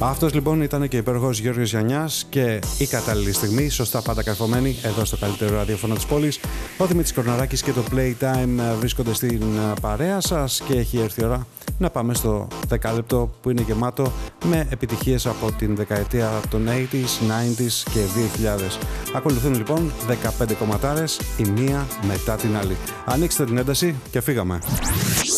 Αυτός λοιπόν ήταν και υπέροχος Γιώργος Γιαννιάς και η κατάλληλη στιγμή, σωστά πάντα καρφωμένη, εδώ στο καλύτερο ραδιόφωνο της πόλης. Ο Δημήτρης Κορναράκης και το Playtime βρίσκονται στην παρέα σας και έχει έρθει η ώρα να πάμε στο δεκάλεπτο που είναι γεμάτο με επιτυχίες από την δεκαετία των 80s, 90s και 2000. Ακολουθούν λοιπόν 15 κομματάρες, η μία μετά την άλλη. Ανοίξτε την ένταση και φύγαμε.